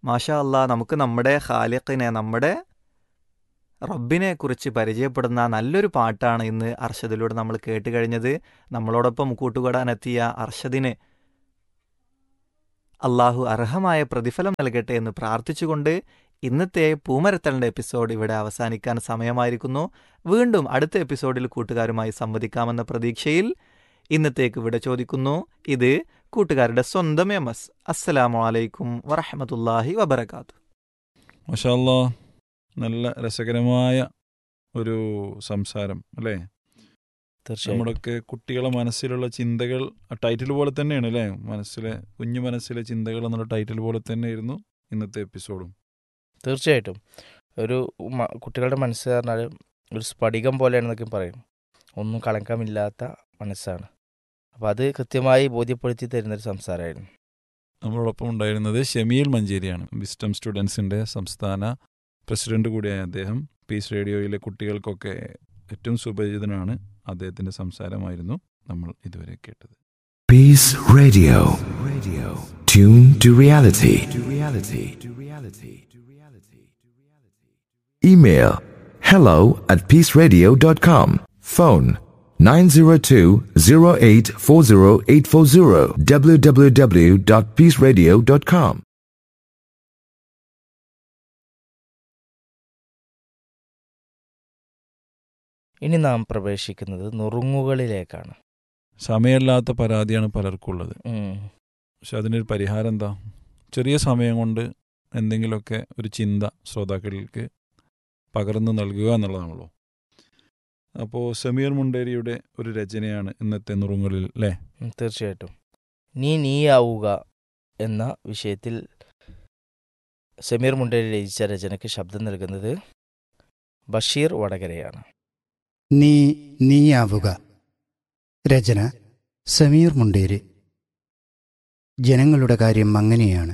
മാഷാ അല്ലാ, നമുക്ക് നമ്മുടെ ഖാലിഖിനെ, നമ്മുടെ റബ്ബിനെ കുറിച്ച് പരിചയപ്പെടുന്ന നല്ലൊരു പാട്ടാണ് ഇന്ന് അർഷദിലൂടെ നമ്മൾ കേട്ട് കഴിഞ്ഞത്. നമ്മളോടൊപ്പം കൂട്ടുകൂടാനെത്തിയ അർഷദിന് അള്ളാഹു അർഹമായ പ്രതിഫലം നൽകട്ടെ എന്ന് പ്രാർത്ഥിച്ചുകൊണ്ട് ഇന്നത്തെ പൂമരത്തലിൻ്റെ എപ്പിസോഡ് ഇവിടെ അവസാനിക്കാൻ സമയമായിരിക്കുന്നു. വീണ്ടും അടുത്ത എപ്പിസോഡിൽ കൂട്ടുകാരുമായി സംവദിക്കാമെന്ന പ്രതീക്ഷയിൽ ഇന്നത്തേക്ക് വിട ചോദിക്കുന്നു. ഇത് കൂട്ടുകാരുടെ സ്വന്തം MS. അസ്സലാമു അലൈക്കും വറഹ്മത്തുള്ളാഹി വബറകാതുഹു. മാഷാ അല്ലാ, നല്ല രസകരമായ ഒരു സംസാരം അല്ലേ? തീർച്ചയായും നമ്മുടെയൊക്കെ കുട്ടികളെ മനസ്സിലുള്ള ചിന്തകൾ ടൈറ്റിൽ പോലെ തന്നെയാണ് അല്ലേ? കുഞ്ഞു മനസ്സിലെ ചിന്തകൾ എന്നുള്ള ടൈറ്റിൽ പോലെ തന്നെയായിരുന്നു ഇന്നത്തെ എപ്പിസോഡും. തീർച്ചയായിട്ടും ഒരു കുട്ടികളുടെ മനസ്സ് പറഞ്ഞാൽ ഒരു സ്ഫടികം പോലെയാണെന്നൊക്കെ പറയും. ഒന്നും കളങ്കമില്ലാത്ത മനസ്സാണ്. അപ്പോൾ അത് കൃത്യമായി ബോധ്യപ്പെടുത്തി തരുന്നൊരു സംസാരമായിരുന്നു. നമ്മളോടൊപ്പം ഉണ്ടായിരുന്നത് ഷമീൽ മഞ്ചേരിയാണ്. വിസ്റ്റം സ്റ്റുഡൻസിൻ്റെ സംസ്ഥാന പ്രസിഡന്റ് കൂടിയായ അദ്ദേഹം. പീസ് റേഡിയോയിലെ കുട്ടികൾക്കൊക്കെ ഏറ്റവും സുപരിചിതനാണ്. അദ്ദേഹത്തിൻ്റെ സംസാരമായിരുന്നു നമ്മൾ ഇതുവരെ കേട്ടത്. Peace Radio. Tune to reality. Email hello@peaceradio.com. Phone 902-0840-840 www.peaceradio.com. ഇനി നാം പ്രവേശിക്കുന്നത് നുറുങ്ങുകളിലേക്കാണ്. സമയമില്ലാത്ത പരാതിയാണ് പലർക്കുള്ളത്. പക്ഷെ അതിനൊരു പരിഹാരം എന്താ? ചെറിയ സമയം കൊണ്ട് എന്തെങ്കിലുമൊക്കെ ഒരു ചിന്ത ശ്രോതാക്കൾക്ക് പകർന്നു നൽകുക എന്നുള്ളതാണല്ലോ. അപ്പോൾ സമീർ മുണ്ടേരിയുടെ ഒരു രചനയാണ് ഇന്നത്തെ നുറുങ്ങുകളിൽ അല്ലേ? തീർച്ചയായിട്ടും. നീയാവുക എന്ന വിഷയത്തിൽ സമീർ മുണ്ടേരി രചിച്ച രചനയ്ക്ക് ശബ്ദം നൽകുന്നത് ബഷീർ വടകരയാണ്. നീയാവുക. രചന സമീർ മുണ്ടേരി. ജനങ്ങളുടെ കാര്യം അങ്ങനെയാണ്.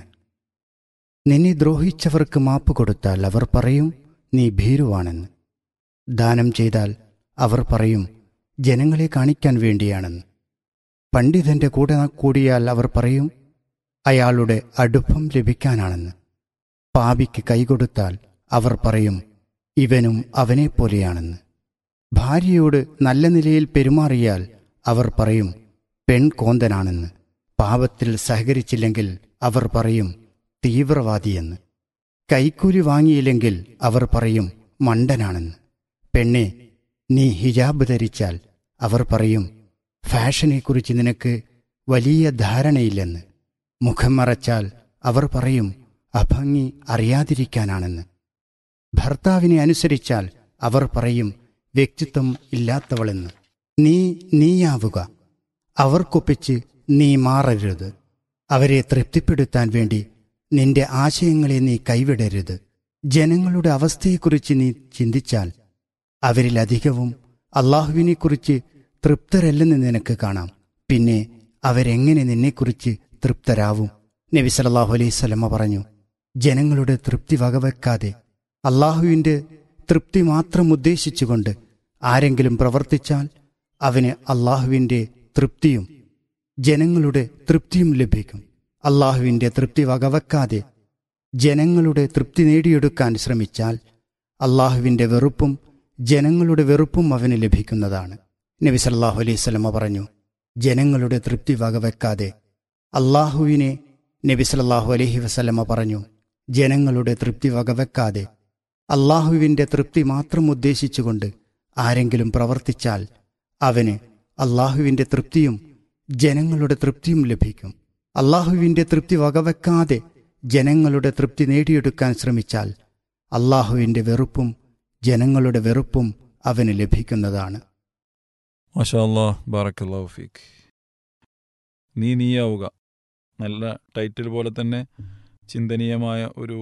നിന്നെ ദ്രോഹിച്ചവർക്ക് മാപ്പ് കൊടുത്താൽ അവർ പറയും നീ ഭീരുവാണെന്ന്. ദാനം ചെയ്താൽ അവർ പറയും ജനങ്ങളെ കാണിക്കാൻ വേണ്ടിയാണെന്ന്. പണ്ഡിതന്റെ കൂടെ കൂടിയാൽ അവർ പറയും അയാളുടെ അടുപ്പം ലഭിക്കാനാണെന്ന്. പാപിക്ക് കൈകൊടുത്താൽ അവർ പറയും ഇവനും അവനെപ്പോലെയാണെന്ന്. ഭാര്യയോട് നല്ല നിലയിൽ പെരുമാറിയാൽ അവർ പറയും പെൺകോന്തനാണെന്ന്. പാപത്തിൽ സഹകരിച്ചില്ലെങ്കിൽ അവർ പറയും തീവ്രവാദിയെന്ന്. കൈക്കൂലി വാങ്ങിയില്ലെങ്കിൽ അവർ പറയും മണ്ടനാണെന്ന്. പെണ്ണെ, നീ ഹിജാബ് ധരിച്ചാൽ അവർ പറയും ഫാഷനെക്കുറിച്ച് നിനക്ക് വലിയ ധാരണയില്ലെന്ന്. മുഖം മറച്ചാൽ അവർ പറയും അഭംഗി അറിയാതിരിക്കാനാണെന്ന്. ഭർത്താവിനെ അനുസരിച്ചാൽ അവർ പറയും വ്യക്തിത്വം ഇല്ലാത്തവളെന്ന്. നീയാവുക. അവർക്കൊപ്പിച്ച് നീ മാറരുത്. അവരെ തൃപ്തിപ്പെടുത്താൻ വേണ്ടി നിന്റെ ആശയങ്ങളെ നീ കൈവിടരുത്. ജനങ്ങളുടെ അവസ്ഥയെക്കുറിച്ച് നീ ചിന്തിച്ചാൽ അവരിലധികവും അള്ളാഹുവിനെക്കുറിച്ച് തൃപ്തരല്ലെന്ന് നിനക്ക് കാണാം. പിന്നെ അവരെങ്ങനെ നിന്നെക്കുറിച്ച് തൃപ്തരാവും? നബി സല്ലല്ലാഹു അലൈഹി വസല്ലമ പറഞ്ഞു, ജനങ്ങളുടെ തൃപ്തി വകവെക്കാതെ അള്ളാഹുവിൻ്റെ തൃപ്തി മാത്രം ഉദ്ദേശിച്ചുകൊണ്ട് ആരെങ്കിലും പ്രവർത്തിച്ചാൽ അവന് അള്ളാഹുവിൻ്റെ തൃപ്തിയും ജനങ്ങളുടെ തൃപ്തിയും ലഭിക്കും. അള്ളാഹുവിൻ്റെ തൃപ്തി വകവെക്കാതെ ജനങ്ങളുടെ തൃപ്തി നേടിയെടുക്കാൻ ശ്രമിച്ചാൽ അള്ളാഹുവിൻ്റെ വെറുപ്പും ജനങ്ങളുടെ വെറുപ്പും അവന് ലഭിക്കുന്നതാണ്. നബി സല്ലല്ലാഹു അലൈഹി വസല്ലമ പറഞ്ഞു, ജനങ്ങളുടെ തൃപ്തി വകവെക്കാതെ അള്ളാഹുവിനെ നബി സല്ലല്ലാഹു അലൈഹി വസല്ലമ പറഞ്ഞു, ജനങ്ങളുടെ തൃപ്തി വകവെക്കാതെ അള്ളാഹുവിൻ്റെ തൃപ്തി മാത്രം ഉദ്ദേശിച്ചുകൊണ്ട് ആരെങ്കിലും പ്രവർത്തിച്ചാൽ അവന് അള്ളാഹുവിൻ്റെ തൃപ്തിയും ജനങ്ങളുടെ തൃപ്തിയും ലഭിക്കും. അള്ളാഹുവിൻ്റെ തൃപ്തി വകവെക്കാതെ ജനങ്ങളുടെ തൃപ്തി നേടിയെടുക്കാൻ ശ്രമിച്ചാൽ അള്ളാഹുവിൻ്റെ വെറുപ്പും ജനങ്ങളുടെ വെറുപ്പും അവന് ലഭിക്കുന്നതാണ്. മാഷാ അല്ലാഹ്, ബാറക്കല്ലാഹു ഫീക്ക്. നീയാവുക. നല്ല ടൈറ്റിൽ പോലെ തന്നെ ചിന്തനീയമായ ഒരു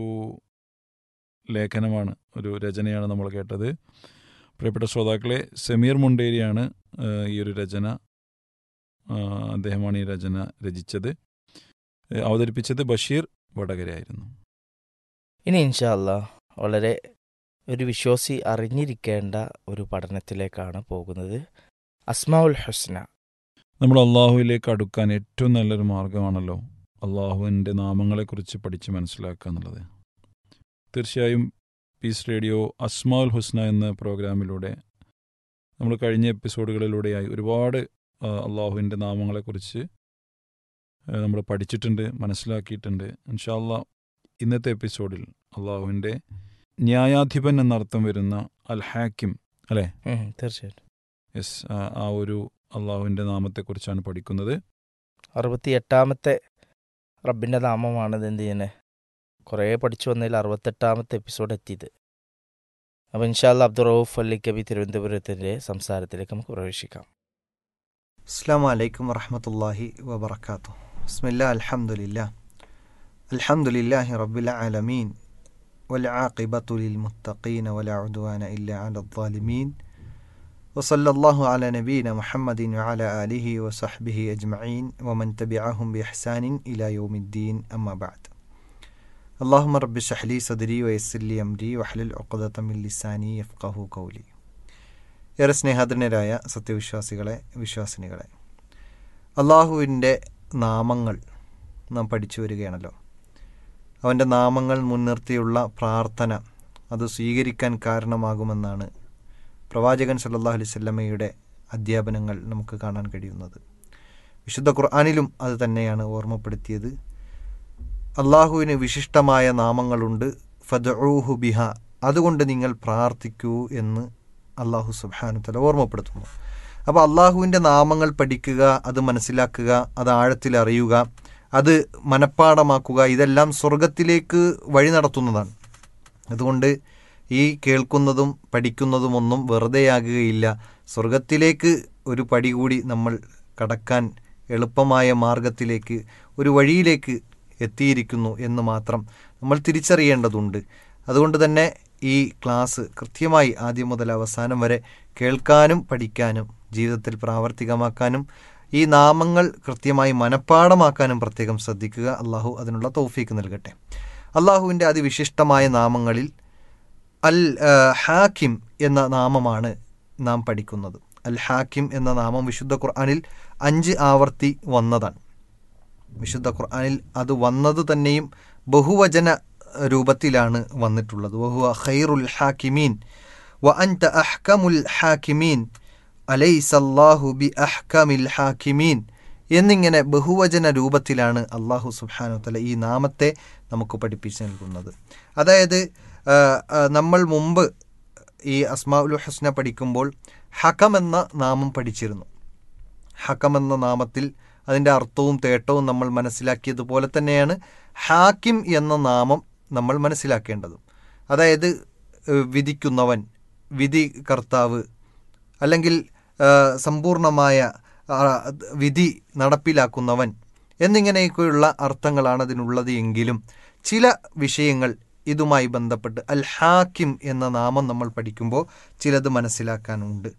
ലേഖനമാണ്, ഒരു രചനയാണ് നമ്മൾ കേട്ടത്. പ്രിയപ്പെട്ട ശ്രോതാക്കളെ, സമീർ മുണ്ടേരിയാണ് ഈ ഒരു രചന, അദ്ദേഹമാണ് ഈ രചന രചിച്ചത്. അവതരിപ്പിച്ചത് ബഷീർ വടകരയായിരുന്നു. ഇനി ഇൻഷാ അല്ലാഹ് വളരെ ഒരു വിശ്വാസി അറിഞ്ഞിരിക്കേണ്ട ഒരു പഠനത്തിലേക്കാണ് പോകുന്നത്. അസ്മാഉൽ ഹുസ്ന. നമ്മൾ അള്ളാഹുവിലേക്ക് അടുക്കാൻ ഏറ്റവും നല്ലൊരു മാർഗമാണല്ലോ അള്ളാഹുവിൻ്റെ നാമങ്ങളെക്കുറിച്ച് പഠിച്ച് മനസ്സിലാക്കുക എന്നുള്ളത്. തീർച്ചയായും പീസ് റേഡിയോ അസ്മാഉൽ ഹുസ്ന എന്ന പ്രോഗ്രാമിലൂടെ നമ്മൾ കഴിഞ്ഞ എപ്പിസോഡുകളിലൂടെയായി ഒരുപാട് അള്ളാഹുവിൻ്റെ നാമങ്ങളെക്കുറിച്ച് നമ്മൾ പഠിച്ചിട്ടുണ്ട്, മനസ്സിലാക്കിയിട്ടുണ്ട്. ഇൻഷാ അല്ലാഹ് ഇന്നത്തെ എപ്പിസോഡിൽ അള്ളാഹുവിൻ്റെ ന്യായാധിപൻ എന്നർത്ഥം വരുന്ന അൽ ഹാക്കിം അല്ലേ? തീർച്ചയായിട്ടും. യെസ്, ആ ഒരു അള്ളാഹുവിൻ്റെ നാമത്തെക്കുറിച്ചാണ് പഠിക്കുന്നത്. 68ാമത്തെ റബ്ബിൻ്റെ നാമമാണിത്. എന്ത് ചെയ്യുന്നത്, കുറേ പഠിച്ചു വന്നതിൽ 68ാമത്തെ എപ്പിസോഡ് എത്തിയത്. അപ്പോൾ ഇൻഷാ അല്ലാഹ് അബ്ദുർ റഊഫ് അലി കബി തിരുവനന്തപുരത്തിൻ്റെ സംസാരത്തിലേക്ക് നമുക്ക് പ്രവേശിക്കാം. അസ്സലാമു അലൈക്കും വറഹ്മത്തുള്ളാഹി വബറകാതുഹു. ബിസ്മില്ലാഹി അൽഹംദുലില്ലാഹി റബ്ബിൽ ആലമീൻ വൽ ആഖിബത്തു ലിൽ മുത്തഖീന വലാ ഉദ്വാന ഇല്ലാ അലൽ ളാലിമീൻ വസല്ലല്ലാഹു അലാ നബീന മുഹമ്മദിൻ വഅലാ ആലിഹി വസഹ്ബിഹി അജ്മഈൻ വമൻ തബിഅഹും ബിഇഹ്സാനിൻ ഇലാ യൗമിദ്ദീൻ അമ്മാ ബഅദ്. അല്ലാഹുമ്മ റബ്ബി ഇശ്റഹ് ലി സദ്രി വയസ്സിർ ലി അംരി വഹ്ലുൽ ഉഖ്ദത മിൻ ലിസാനി യഫ്ഖഹു ഖൗലി. ഏറെ സ്നേഹാദരനരായ സത്യവിശ്വാസികളെ, വിശ്വാസിനികളെ, അള്ളാഹുവിൻ്റെ നാമങ്ങൾ നാം പഠിച്ചു വരികയാണല്ലോ. അവൻ്റെ നാമങ്ങൾ മുൻനിർത്തിയുള്ള പ്രാർത്ഥന അത് സ്വീകരിക്കാൻ കാരണമാകുമെന്നാണ് പ്രവാചകൻ സല്ലല്ലാഹു അലൈഹി വസല്ലമയുടെ അധ്യാപനങ്ങൾ നമുക്ക് കാണാൻ കഴിയുന്നത്. വിശുദ്ധ ഖുർആനിലും അത് തന്നെയാണ് ഓർമ്മപ്പെടുത്തിയത്. അള്ളാഹുവിന് വിശിഷ്ടമായ നാമങ്ങളുണ്ട്, ഫദ്ഉഹു ബിഹ, അതുകൊണ്ട് നിങ്ങൾ പ്രാർത്ഥിക്കൂ എന്ന് അള്ളാഹു സുബ്ഹാനഹു വതആല ഓർമ്മപ്പെടുത്തുന്നു. അപ്പോൾ അള്ളാഹുവിൻ്റെ നാമങ്ങൾ പഠിക്കുക, അത് മനസ്സിലാക്കുക, അത് ആഴത്തിൽ അറിയുക, അത് മനഃപ്പാടമാക്കുക, ഇതെല്ലാം സ്വർഗത്തിലേക്ക് വഴി നടത്തുന്നതാണ്. അതുകൊണ്ട് ഈ കേൾക്കുന്നതും പഠിക്കുന്നതുമൊന്നും വെറുതെയാകുകയില്ല. സ്വർഗത്തിലേക്ക് ഒരു പടി കൂടി നമ്മൾ കടക്കാൻ എളുപ്പമായ മാർഗത്തിലേക്ക്, ഒരു വഴിയിലേക്ക് എത്തിയിരിക്കുന്നു എന്ന് മാത്രം നമ്മൾ തിരിച്ചറിയേണ്ടതുണ്ട്. അതുകൊണ്ട് തന്നെ ഈ ക്ലാസ് കൃത്യമായി ആദ്യം മുതൽ അവസാനം വരെ കേൾക്കാനും പഠിക്കാനും ജീവിതത്തിൽ പ്രാവർത്തികമാക്കാനും ഈ നാമങ്ങൾ കൃത്യമായി മനഃപ്പാടമാക്കാനും പ്രത്യേകം ശ്രദ്ധിക്കുക. അള്ളാഹു അതിനുള്ള തൗഫീക്ക് നൽകട്ടെ. അള്ളാഹുവിൻ്റെ അതിവിശിഷ്ടമായ നാമങ്ങളിൽ അൽ ഹാക്കിം എന്ന നാമമാണ് നാം പഠിക്കുന്നത്. അൽ ഹാക്കിം എന്ന നാമം വിശുദ്ധ ഖുർആനിൽ 5 ആവർത്തി വന്നതാണ്. വിശുദ്ധ ഖുർആനിൽ അത് വന്നത് തന്നെയും ബഹുവചന രൂപത്തിലാണ് വന്നിട്ടുള്ളത്. വഹുവ ഖൈറുൽ ഹാക്കിമീൻ വ അൻത അഹ്കമുൽ ഹാക്കിമീൻ അലൈസല്ലാഹു ബി അഹ്കമിൽ ഹാക്കിമീൻ എന്നിങ്ങനെ ബഹുവചന രൂപത്തിലാണ് അള്ളാഹു സുബ്ഹാനഹു വതആല ഈ നാമത്തെ നമുക്ക് പഠിപ്പിച്ചു നൽകുന്നത്. അതായത് നമ്മൾ മുമ്പ് ഈ അസ്മാഉൽ ഹുസ്ന പഠിക്കുമ്പോൾ ഹകം എന്ന നാമം പഠിച്ചിരുന്നു. ഹകം എന്ന നാമത്തിൽ അതിൻ്റെ അർത്ഥവും തേട്ടവും നമ്മൾ മനസ്സിലാക്കിയതുപോലെ തന്നെയാണ് ഹാക്കിം എന്ന നാമം നമ്മൾ മനസ്സിലാക്കേണ്ടതും. അതായത് വിധിക്കുന്നവൻ, വിധി കർത്താവ്, അല്ലെങ്കിൽ സമ്പൂർണമായ വിധി നടപ്പിലാക്കുന്നവൻ എന്നിങ്ങനെയൊക്കെയുള്ള അർത്ഥങ്ങളാണ് അതിനുള്ളത്. എങ്കിലും ചില വിഷയങ്ങൾ ഇതുമായി ബന്ധപ്പെട്ട് അൽ ഹാക്കിം എന്ന നാമം നമ്മൾ പഠിക്കുമ്പോൾ ചിലത് മനസ്സിലാക്കാനുണ്ട്.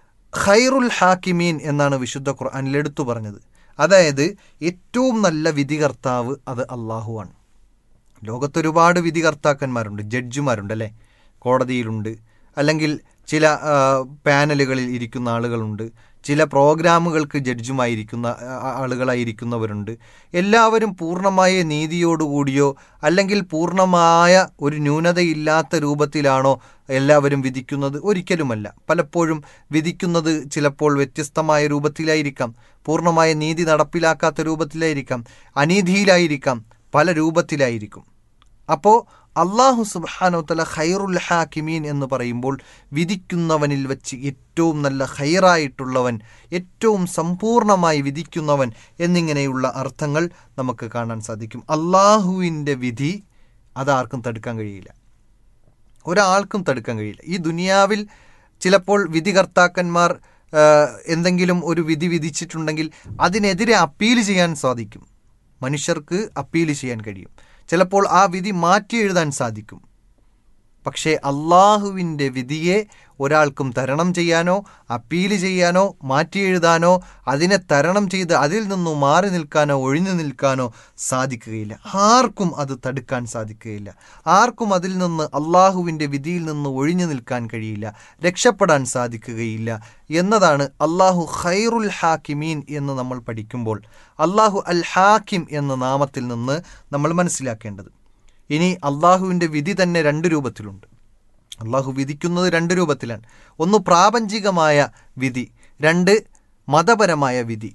ഖൈറുൽ ഹാക്കിമീൻ എന്നാണ് വിശുദ്ധ ഖുർആനിൽ എടുത്തു പറഞ്ഞത്. അതായത് ഏറ്റവും നല്ല വിധികർത്താവ് അത് അള്ളാഹുവാണ്. ലോകത്തൊരുപാട് വിധികർത്താക്കന്മാരുണ്ട്, ജഡ്ജിമാരുണ്ട് അല്ലേ, കോടതിയിലുണ്ട്, അല്ലെങ്കിൽ ചില പാനലുകളിൽ ഇരിക്കുന്ന ആളുകളുണ്ട്, ചില പ്രോഗ്രാമുകൾക്ക് ജഡ്ജുമായിരിക്കുന്ന ആളുകളായിരിക്കുന്നവരുണ്ട്. എല്ലാവരും പൂർണ്ണമായ നീതിയോടുകൂടിയോ അല്ലെങ്കിൽ പൂർണ്ണമായ ഒരു ന്യൂനതയില്ലാത്ത രൂപത്തിലാണോ എല്ലാവരും വിധിക്കുന്നത്? ഒരിക്കലുമല്ല. പലപ്പോഴും വിധിക്കുന്നത് ചിലപ്പോൾ വ്യത്യസ്തമായ രൂപത്തിലായിരിക്കാം, പൂർണ്ണമായ നീതി നടപ്പിലാക്കാത്ത രൂപത്തിലായിരിക്കാം, അനീതിയിലായിരിക്കാം, പല രൂപത്തിലായിരിക്കും. അപ്പോൾ അള്ളാഹു സുബ്ഹാനഹു വതആല ഖൈറുൽ ഹാക്കിമീൻ എന്ന് പറയുമ്പോൾ വിധിക്കുന്നവനിൽ വെച്ച് ഏറ്റവും നല്ല ഖൈറായിട്ടുള്ളവൻ, ഏറ്റവും സമ്പൂർണമായി വിധിക്കുന്നവൻ എന്നിങ്ങനെയുള്ള അർത്ഥങ്ങൾ നമുക്ക് കാണാൻ സാധിക്കും. അള്ളാഹുവിൻ്റെ വിധി അതാർക്കും തടുക്കാൻ കഴിയില്ല, ഒരാൾക്കും തടുക്കാൻ കഴിയില്ല. ഈ ദുനിയാവിൽ ചിലപ്പോൾ വിധികർത്താക്കന്മാർ എന്തെങ്കിലും ഒരു വിധി വിധിച്ചിട്ടുണ്ടെങ്കിൽ അതിനെതിരെ അപ്പീൽ ചെയ്യാൻ സാധിക്കും. മനുഷ്യർക്ക് അപ്പീൽ ചെയ്യാൻ കഴിയും. ചിലപ്പോൾ ആ വിധി മാറ്റി എഴുതാൻ സാധിക്കും. പക്ഷേ അള്ളാഹുവിൻ്റെ വിധിയെ ഒരാൾക്കും തരണം ചെയ്യാനോ അപ്പീല് ചെയ്യാനോ മാറ്റി എഴുതാനോ അതിനെ തരണം ചെയ്ത് അതിൽ നിന്നും മാറി നിൽക്കാനോ ഒഴിഞ്ഞു നിൽക്കാനോ സാധിക്കുകയില്ല. ആർക്കും അത് തടുക്കാൻ സാധിക്കുകയില്ല. ആർക്കും അതിൽ നിന്ന് അള്ളാഹുവിൻ്റെ വിധിയിൽ നിന്ന് ഒഴിഞ്ഞു നിൽക്കാൻ കഴിയില്ല, രക്ഷപ്പെടാൻ സാധിക്കുകയില്ല എന്നതാണ് അള്ളാഹു ഖൈറുൽ ഹാക്കിമീൻ എന്ന് നമ്മൾ പഠിക്കുമ്പോൾ അള്ളാഹു അൽ ഹാക്കിം എന്ന നാമത്തിൽ നിന്ന് നമ്മൾ മനസ്സിലാക്കേണ്ടത്. ഇനി അള്ളാഹുവിൻ്റെ വിധി തന്നെ രണ്ട് രൂപത്തിലുണ്ട്. അള്ളാഹു വിധിക്കുന്നത് രണ്ട് രൂപത്തിലാണ്. ഒന്ന് പ്രാപഞ്ചികമായ വിധി, രണ്ട് മതപരമായ വിധി.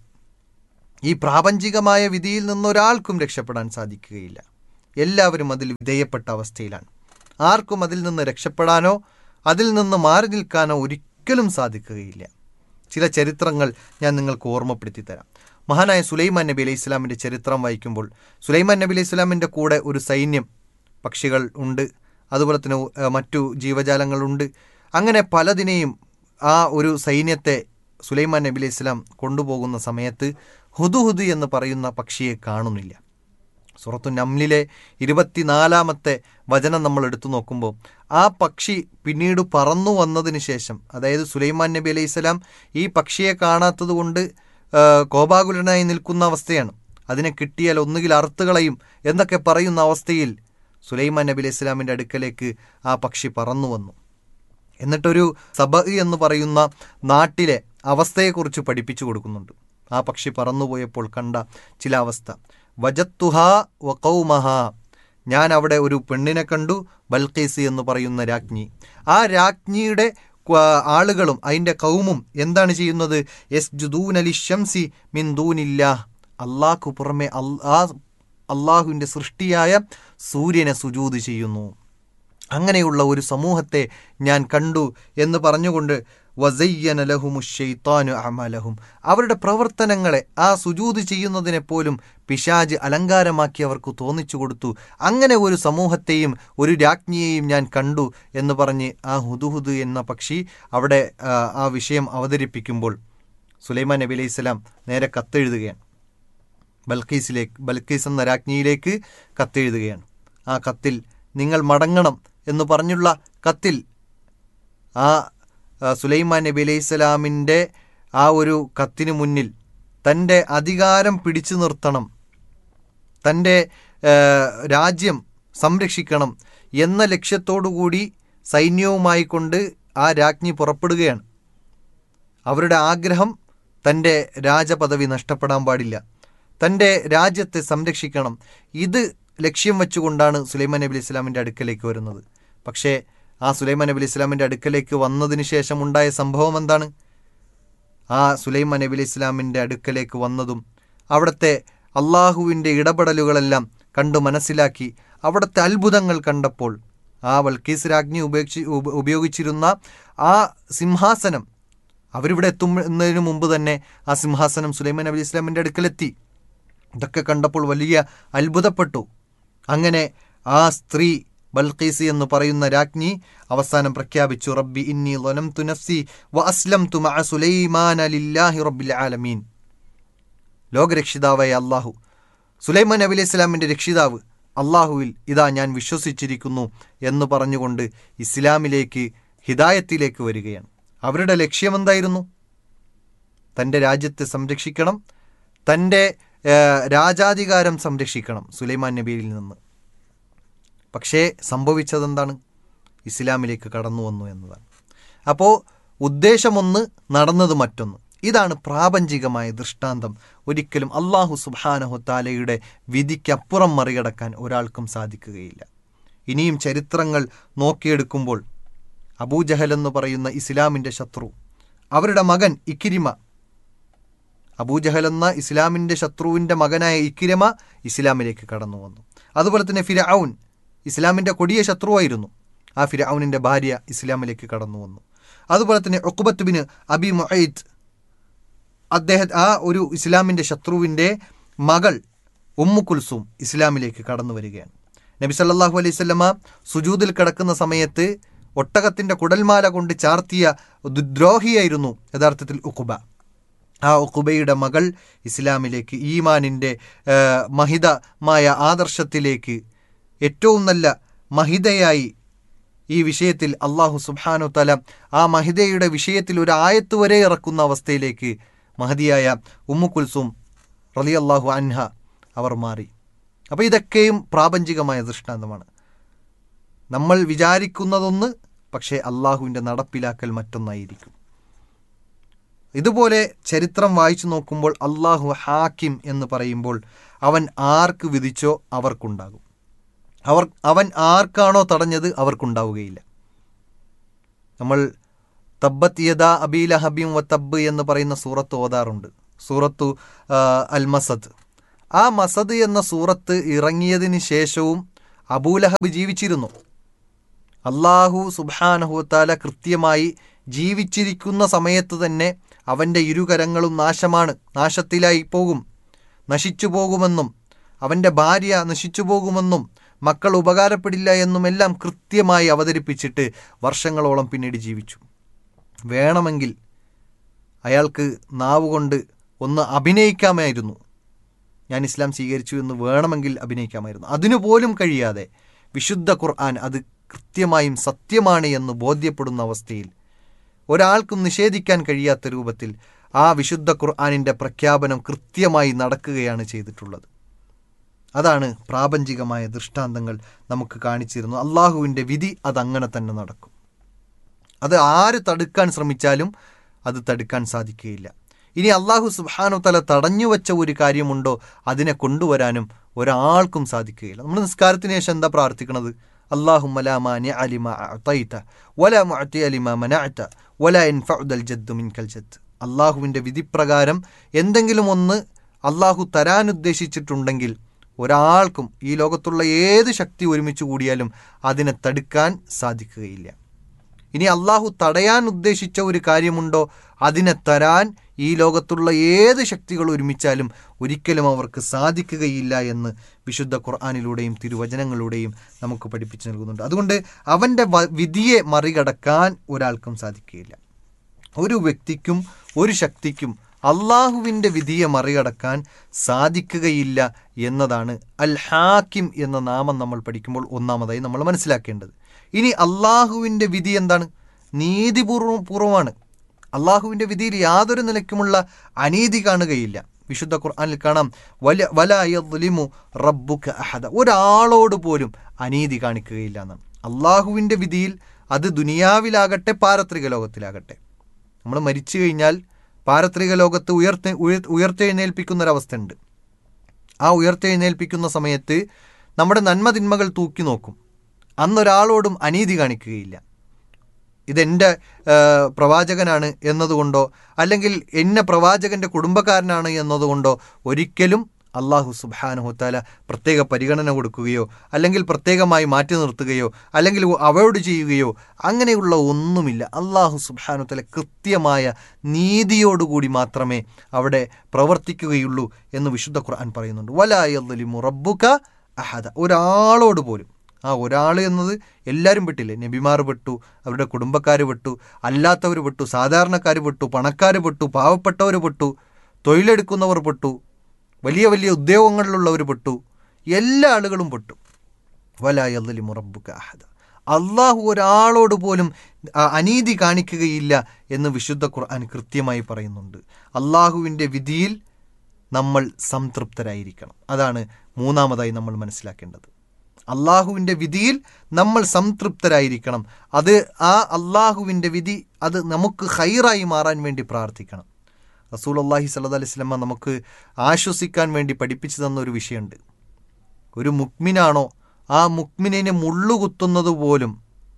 ഈ പ്രാപഞ്ചികമായ വിധിയിൽ നിന്നൊരാൾക്കും രക്ഷപ്പെടാൻ സാധിക്കുകയില്ല. എല്ലാവരും അതിൽ വിധേയപ്പെട്ട അവസ്ഥയിലാണ്. ആർക്കും അതിൽ നിന്ന് രക്ഷപ്പെടാനോ അതിൽ നിന്ന് മാറി നിൽക്കാനോ ഒരിക്കലും സാധിക്കുകയില്ല. ചില ചരിത്രങ്ങൾ ഞാൻ നിങ്ങൾക്ക് ഓർമ്മപ്പെടുത്തി തരാം. മഹാനായ സുലൈമാൻ നബി അലൈഹി ഇസ്ലാമിൻ്റെ ചരിത്രം വായിക്കുമ്പോൾ സുലൈമാൻ നബി അലൈഹി ഇസ്ലാമിൻ്റെ കൂടെ ഒരു സൈന്യം, പക്ഷികൾ ഉണ്ട്, അതുപോലെ തന്നെ മറ്റു ജീവജാലങ്ങളുണ്ട്. അങ്ങനെ പലതിനെയും ആ ഒരു സൈന്യത്തെ സുലൈമാൻ നബി അലൈഹി ഇസ്ലാം കൊണ്ടുപോകുന്ന സമയത്ത് ഹുദുഹുദ് എന്ന് പറയുന്ന പക്ഷിയെ കാണുന്നില്ല. സൂറത്തു നംലിലെ 24-ാമത്തെ വചനം നമ്മൾ എടുത്തു നോക്കുമ്പോൾ ആ പക്ഷി പിന്നീട് പറന്നു വന്നതിന് ശേഷം, അതായത് സുലൈമാൻ നബി അലൈഹി ഇസ്ലാം ഈ പക്ഷിയെ കാണാത്തത് കൊണ്ട് കോപാകുലനായി നിൽക്കുന്ന അവസ്ഥയാണ്. അതിനെ കിട്ടിയാൽ ഒന്നുകിൽ അറുത്തുകളയും എന്നൊക്കെ പറയുന്ന അവസ്ഥയിൽ സുലൈമാൻ നബി അലൈഹി ഇസ്ലാമിൻ്റെ അടുക്കലേക്ക് ആ പക്ഷി പറന്നു വന്നു. എന്നിട്ടൊരു സബ എന്ന് പറയുന്ന നാട്ടിലെ അവസ്ഥയെക്കുറിച്ച് പഠിപ്പിച്ചു കൊടുക്കുന്നുണ്ട്. ആ പക്ഷി പറന്നുപോയപ്പോൾ കണ്ട ചില അവസ്ഥ. വജത്തുഹാ വഖൗമഹ, ഞാൻ അവിടെ ഒരു പെണ്ണിനെ കണ്ടു, ബൽഖീസ് എന്ന് പറയുന്ന രാജ്ഞി. ആ രാജ്ഞിയുടെ ആളുകളും അതിൻ്റെ കൗമും എന്താണ് ചെയ്യുന്നത്? യസ്ജുദൂന ലിശംസി മിൻ ദൂനില്ലാഹ്, അള്ളാഹ്ക്കു പുറമെ അള്ളാഹുവിൻ്റെ സൃഷ്ടിയായ സൂര്യനെ സുജൂദ് ചെയ്യുന്നു. അങ്ങനെയുള്ള ഒരു സമൂഹത്തെ ഞാൻ കണ്ടു എന്ന് പറഞ്ഞുകൊണ്ട് വസയ്യന ലഹുമുശ്ശൈത്താനു അമലഹും, അവരുടെ പ്രവർത്തനങ്ങളെ ആ സുജൂദ് ചെയ്യുന്നതിനെ പോലും പിശാജ് അലങ്കാരമാക്കി അവർക്ക് തോന്നിച്ചു കൊടുത്തു. അങ്ങനെ ഒരു സമൂഹത്തെയും ഒരു രാജ്ഞിയെയും ഞാൻ കണ്ടു എന്ന് പറഞ്ഞ് ആ ഹുദുഹുദ് എന്ന പക്ഷി അവിടെ ആ വിഷയം അവതരിപ്പിക്കുമ്പോൾ സുലൈമാൻ നബി അലൈഹി സ്വലാം നേരെ കത്തെഴുതുകയാണ്. ബൽഖീസ് എന്ന രാജ്ഞിയിലേക്ക് കത്തെഴുതുകയാണ്. ആ കത്തിൽ നിങ്ങൾ മടങ്ങണം എന്ന് പറഞ്ഞുള്ള കത്തിൽ ആ സുലൈമാൻ നബി അലൈഹി സ്വലാമിൻ്റെ ആ ഒരു കത്തിന് മുന്നിൽ തൻ്റെ അധികാരം പിടിച്ചു നിർത്തണം, തൻ്റെ രാജ്യം സംരക്ഷിക്കണം എന്ന ലക്ഷ്യത്തോടുകൂടി സൈന്യവുമായി കൊണ്ട് ആ രാജ്ഞി പുറപ്പെടുകയാണ്. അവരുടെ ആഗ്രഹം തൻ്റെ രാജപദവി നഷ്ടപ്പെടാൻ പാടില്ല, തൻ്റെ രാജ്യത്തെ സംരക്ഷിക്കണം. ഇത് ലക്ഷ്യം വെച്ചുകൊണ്ടാണ് സുലൈമാൻ നബി അലൈഹി സ്വലാമിൻ്റെ അടുക്കലേക്ക് വരുന്നത്. പക്ഷേ ആ സുലൈമാൻ നബി അലൈഹി സ്വലാമിൻ്റെ അടുക്കലേക്ക് വന്നതിന് ശേഷം ഉണ്ടായ സംഭവം എന്താണ്? ആ സുലൈമാൻ നബി അലൈഹി സ്വലാമിൻ്റെ അടുക്കലേക്ക് വന്നതും അവിടുത്തെ അള്ളാഹുവിൻ്റെ ഇടപെടലുകളെല്ലാം കണ്ടു മനസ്സിലാക്കി അവിടുത്തെ അത്ഭുതങ്ങൾ കണ്ടപ്പോൾ ആ ബൽഖീസ് രാജ്ഞി ഉപയോഗിച്ചിരുന്ന ആ സിംഹാസനം, അവരിവിടെ എത്തുന്നതിന് മുമ്പ് തന്നെ ആ സിംഹാസനം സുലൈമാൻ നബി അലൈഹി സ്വലാമിൻ്റെ അടുക്കലെത്തി. ഇതൊക്കെ കണ്ടപ്പോൾ വലിയ അത്ഭുതപ്പെട്ടു. അങ്ങനെ ആ സ്ത്രീ ബൽഖീസ് എന്ന് പറയുന്ന രാജ്ഞി അവസാനം പ്രഖ്യാപിച്ചു, റബ്ബി ഇന്നി ളനംതു നഫ്സി വ അസ്ലംതു മഅ സുലൈമാന ലില്ലാഹി റബ്ബിൽ ആലമീൻ. ലോകരക്ഷിതാവായ അള്ളാഹു, സുലൈമാൻ നബി അലൈഹി സ്വലാമിൻ്റെ രക്ഷിതാവ് അള്ളാഹുവിൽ ഇതാ ഞാൻ വിശ്വസിച്ചിരിക്കുന്നു എന്ന് പറഞ്ഞുകൊണ്ട് ഇസ്ലാമിലേക്ക്, ഹിദായത്തിലേക്ക് വരികയാണ്. അവരുടെ ലക്ഷ്യമെന്തായിരുന്നു? തൻ്റെ രാജ്യത്തെ സംരക്ഷിക്കണം, തൻ്റെ രാജാധികാരം സംരക്ഷിക്കണം സുലൈമാൻ നബിയിൽ നിന്ന്. പക്ഷേ സംഭവിച്ചതെന്താണ്? ഇസ്ലാമിലേക്ക് കടന്നു വന്നു എന്നതാണ്. അപ്പോൾ ഉദ്ദേശമൊന്ന്, നടന്നത് മറ്റൊന്ന്. ഇതാണ് പ്രാപഞ്ചികമായ ദൃഷ്ടാന്തം. ഒരിക്കലും അള്ളാഹു സുബ്ഹാനഹു തആലയുടെ വിധിക്കപ്പുറം മറികടക്കാൻ ഒരാൾക്കും സാധിക്കുകയില്ല. ഇനിയും ചരിത്രങ്ങൾ നോക്കിയെടുക്കുമ്പോൾ അബൂജഹൽ എന്ന് പറയുന്ന ഇസ്ലാമിൻ്റെ ശത്രു, അവരുടെ മകൻ ഇക്രിമ, അബൂജഹൽ എന്ന ഇസ്ലാമിൻ്റെ ശത്രുവിൻ്റെ മകനായ ഇക്രിമ ഇസ്ലാമിലേക്ക് കടന്നു വന്നു. അതുപോലെ തന്നെ ഫിർഔൻ ഇസ്ലാമിൻ്റെ കൊടിയ ശത്രുവായിരുന്നു. ആ ഫിർഔനിൻ്റെ ഭാര്യ ഇസ്ലാമിലേക്ക് കടന്നു വന്നു. അതുപോലെ തന്നെ ഉഖ്ബത്ത് ബിൻ അബി മുഅയ്ത്, ആ ഒരു ഇസ്ലാമിൻ്റെ ശത്രുവിൻ്റെ മകൾ ഉമ്മു കുൽസൂം ഇസ്ലാമിലേക്ക് കടന്നു വരികയാണ്. നബി സല്ലല്ലാഹു അലൈഹി വസല്ലമ സുജൂദിൽ കിടക്കുന്ന സമയത്ത് ഒട്ടകത്തിൻ്റെ കുടൽമാല കൊണ്ട് ചാർത്തിയ ദ്രോഹിയായിരുന്നു യഥാർത്ഥത്തിൽ ഉഖ്ബ. ആ ഉഖ്ബയുടെ മകൾ ഇസ്ലാമിലേക്ക്, ഈമാനിൻ്റെ മഹിതമായ ആദർശത്തിലേക്ക്, ഏറ്റവും നല്ല മഹിതയായി ഈ വിഷയത്തിൽ അള്ളാഹു സുബ്ഹാനഹു തആല ആ മഹദിയുടെ വിഷയത്തിൽ ഒരു ആയത്ത് വരെ ഇറക്കുന്ന അവസ്ഥയിലേക്ക് മഹദിയായ ഉമ്മു കുൽസും റളിയല്ലാഹു അൻഹ അവർ മാറി. അപ്പോൾ ഇതൊക്കെയും പ്രാപഞ്ചികമായ ദൃഷ്ടാന്തമാണ്. നമ്മൾ വിചാരിക്കുന്നതൊന്ന്, പക്ഷേ അള്ളാഹുവിൻ്റെ നടപ്പിലാക്കൽ മറ്റൊന്നായിരിക്കും. ഇതുപോലെ ചരിത്രം വായിച്ചു നോക്കുമ്പോൾ അള്ളാഹു ഹാക്കിം എന്ന് പറയുമ്പോൾ അവൻ ആർക്ക് വിധിച്ചോ അവർക്കുണ്ടാകും. അവൻ ആർക്കാണോ തടഞ്ഞത് അവർക്കുണ്ടാവുകയില്ല. നമ്മൾ തബ്ബത്ത് യദാ അബീ ലഹബിൻ വ തബ്ബ് എന്ന് പറയുന്ന സൂറത്ത് ഓതാറുണ്ട്, സൂറത്തു അൽ മസദ്. ആ മസദ് എന്ന സൂറത്ത് ഇറങ്ങിയതിന് ശേഷവും അബൂലഹബ് ജീവിച്ചിരുന്നു. അള്ളാഹു സുബ്ഹാനഹു വ തആല കൃത്യമായി ജീവിച്ചിരിക്കുന്ന സമയത്ത് തന്നെ അവൻ്റെ ഇരുകരങ്ങളും നാശത്തിലായി പോകും, നശിച്ചു പോകുമെന്നും അവൻ്റെ ഭാര്യ നശിച്ചു പോകുമെന്നും മക്കൾ ഉപകാരപ്പെടില്ല എന്നുമെല്ലാം കൃത്യമായി അവതരിപ്പിച്ചിട്ട് വർഷങ്ങളോളം പിന്നീട് ജീവിച്ചു. വേണമെങ്കിൽ അയാൾക്ക് നാവുകൊണ്ട് ഒന്ന് അഭിനയിക്കാമായിരുന്നു, ഞാൻ ഇസ്ലാം സ്വീകരിച്ചു എന്ന് വേണമെങ്കിൽ അഭിനയിക്കാമായിരുന്നു. അതിനുപോലും കഴിയാതെ വിശുദ്ധ ഖുർആൻ അത് കൃത്യമായും സത്യമാണ് എന്ന് ബോധ്യപ്പെടുന്ന അവസ്ഥയിൽ ഒരാൾക്കും നിഷേധിക്കാൻ കഴിയാത്ത രൂപത്തിൽ ആ വിശുദ്ധ ഖുർആനിൻ്റെ പ്രഖ്യാപനം കൃത്യമായി നടക്കുകയാണ് ചെയ്തിട്ടുള്ളത്. അതാണ് പ്രാപഞ്ചികമായ ദൃഷ്ടാന്തങ്ങൾ നമുക്ക് കാണിച്ചിരുന്നു. അള്ളാഹുവിൻ്റെ വിധി അതങ്ങനെ തന്നെ നടക്കും. അത് ആര് തടുക്കാൻ ശ്രമിച്ചാലും അത് തടുക്കാൻ സാധിക്കുകയില്ല. ഇനി അള്ളാഹു സുബ്ഹാനഹു തആല തടഞ്ഞു വെച്ച ഒരു കാര്യമുണ്ടോ അതിനെ കൊണ്ടുവരാനും ഒരാൾക്കും സാധിക്കുകയില്ല. നമ്മൾ നിസ്കാരത്തിന് ശേഷം എന്താ പ്രാർത്ഥിക്കുന്നത്? അല്ലാഹുമ്മ ലാ മാനിഅ ലിമാ അഅതൈത വലാ മുഅതിയ ലിമാ മനഅത വലാ യൻഫഉദൽ ജദ്ദു മിൻകൽ ജദ്ദ്. അള്ളാഹുവിൻ്റെ വിധിപ്രകാരം എന്തെങ്കിലും ഒന്ന് അള്ളാഹു തരാൻ ഉദ്ദേശിച്ചിട്ടുണ്ടെങ്കിൽ ഒരാൾക്കും ഈ ലോകത്തുള്ള ഏത് ശക്തി ഒരുമിച്ച് കൂടിയാലും അതിനെ തടുക്കാൻ സാധിക്കുകയില്ല. ഇനി അള്ളാഹു തടയാൻ ഉദ്ദേശിച്ച ഒരു കാര്യമുണ്ടോ അതിനെ തരാൻ ഈ ലോകത്തുള്ള ഏത് ശക്തികൾ ഒരുമിച്ചാലും ഒരിക്കലും അവർക്ക് സാധിക്കുകയില്ല എന്ന് വിശുദ്ധ ഖുർആനിലൂടെയും തിരുവചനങ്ങളിലൂടെയും നമുക്ക് പഠിപ്പിച്ചു നൽകുന്നുണ്ട്. അതുകൊണ്ട് അവൻ്റെ വിധിയെ മറികടക്കാൻ ഒരാൾക്കും സാധിക്കുകയില്ല. ഒരു വ്യക്തിക്കും ഒരു ശക്തിക്കും അള്ളാഹുവിൻ്റെ വിധിയെ മറികടക്കാൻ സാധിക്കുകയില്ല എന്നതാണ് അൽ ഹാക്കിം എന്ന നാമം നമ്മൾ പഠിക്കുമ്പോൾ ഒന്നാമതായി നമ്മൾ മനസ്സിലാക്കേണ്ടത്. ഇനി അള്ളാഹുവിൻ്റെ വിധി എന്താണ്? നീതിപൂർവമാണ്. അള്ളാഹുവിൻ്റെ വിധിയിൽ യാതൊരു നിലയ്ക്കുമുള്ള അനീതി കാണുകയില്ല. വിശുദ്ധ ഖുർആനിൽ കാണാം, വലാ യദ്ലിമു റബ്ബുക അഹദ, ഒരാളോട് പോലും അനീതി കാണിക്കുകയില്ല എന്നാണ്. അള്ളാഹുവിൻ്റെ വിധിയിൽ അത് ദുനിയാവിലാകട്ടെ പാരത്രിക ലോകത്തിലാകട്ടെ, നമ്മൾ മരിച്ചു കഴിഞ്ഞാൽ പാരത്രിക ലോകത്ത് ഉയർത്തെഴുന്നേൽപ്പിക്കുന്നൊരവസ്ഥ ഉണ്ട്. ആ ഉയർത്തെഴുന്നേൽപ്പിക്കുന്ന സമയത്ത് നമ്മുടെ നന്മ തിന്മകൾ തൂക്കി നോക്കും. അന്നൊരാളോടും അനീതി കാണിക്കുകയില്ല. ഇതെൻ്റെ പ്രവാചകനാണ് എന്നതുകൊണ്ടോ അല്ലെങ്കിൽ എന്നെ പ്രവാചകൻ്റെ കുടുംബക്കാരനാണ് എന്നതുകൊണ്ടോ ഒരിക്കലും അള്ളാഹു സുബ്ഹാനഹു തആല പ്രത്യേക പരിഗണന കൊടുക്കുകയോ അല്ലെങ്കിൽ പ്രത്യേകമായി മാറ്റി നിർത്തുകയോ അല്ലെങ്കിൽ അവോയ്ഡ് ചെയ്യുകയോ അങ്ങനെയുള്ള ഒന്നുമില്ല. അള്ളാഹു സുബ്ഹാനഹു തആല കൃത്യമായ നീതിയോടുകൂടി മാത്രമേ അവിടെ പ്രവർത്തിക്കുകയുള്ളൂ എന്ന് വിശുദ്ധ ഖുർആൻ പറയുന്നുണ്ട്. വലാ യദ്ലിമു റബ്ബുക അഹദ, ഒരാളോട് പോലും. ആ ഒരാൾ എന്നത് എല്ലാവരും പെട്ടില്ലേ? നബിമാർ പെട്ടു, അവരുടെ കുടുംബക്കാർ പെട്ടു, അല്ലാത്തവർ പെട്ടു, സാധാരണക്കാർ പെട്ടു, പണക്കാർ പെട്ടു, പാവപ്പെട്ടവർ പെട്ടു, തൊഴിലെടുക്കുന്നവർ പെട്ടു, വലിയ വലിയ ഉദ്യോഗങ്ങളിലുള്ളവർ പെട്ടു, എല്ലാ ആളുകളും പെട്ടു. വലാ യദ്ലിമു റബ്ബുക അഹദ, അള്ളാഹു ഒരാളോട് പോലും അനീതി കാണിക്കുകയില്ല എന്ന് വിശുദ്ധ ഖുർആൻ കൃത്യമായി പറയുന്നുണ്ട്. അള്ളാഹുവിൻ്റെ വിധിയിൽ നമ്മൾ സംതൃപ്തരായിരിക്കണം. അതാണ് മൂന്നാമതായി നമ്മൾ മനസ്സിലാക്കേണ്ടത്. അള്ളാഹുവിൻ്റെ വിധിയിൽ നമ്മൾ സംതൃപ്തരായിരിക്കണം. അത് ആ അള്ളാഹുവിൻ്റെ വിധി അത് നമുക്ക് ഖൈറായി മാറാൻ വേണ്ടി പ്രാർത്ഥിക്കണം. റസൂലുള്ളാഹി സ്വല്ലല്ലാഹു അലൈഹി വസല്ലം നമുക്ക് ആശ്വസിക്കാൻ വേണ്ടി പഠിപ്പിച്ചു തന്ന ഒരു വിഷയമുണ്ട്. ഒരു മുക്മിനാണോ ആ മുക്മിനെ മുള്ളുകുത്തുന്നത് പോലും,